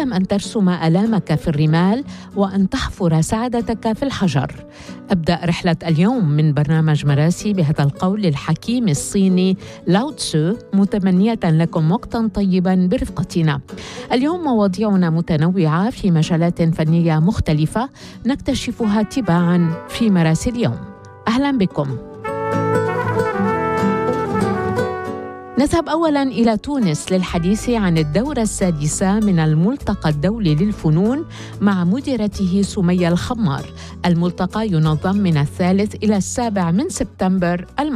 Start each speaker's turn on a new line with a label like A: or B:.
A: تعلم أن ترسم آلامك في الرمال وأن تحفر سعادتك في الحجر. أبدأ رحلة اليوم من برنامج مراسي بهذا القول الحكيم الصيني لاو تسو، متمنية لكم وقتا طيبا برفقتنا. اليوم مواضيعنا متنوعة في مجالات فنية مختلفة نكتشفها تباعا في مراسي اليوم. أهلا بكم. نذهب أولاً إلى تونس للحديث عن الدورة السادسة من الملتقى الدولي للفنون مع مديرته سمية الخمار. الملتقى ينظم من 3 إلى 7 سبتمبر المقبل.